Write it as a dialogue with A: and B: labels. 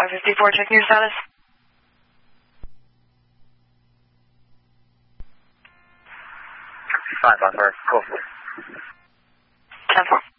A: 554, checking your status.
B: 5 on first, cool.
A: 10-4.